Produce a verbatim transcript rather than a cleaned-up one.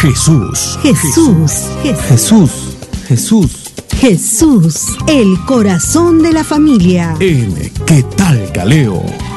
Jesús. Jesús. Jesús. Jesús. Jesús, el corazón de la familia. En ¿Qué tal, Caleo?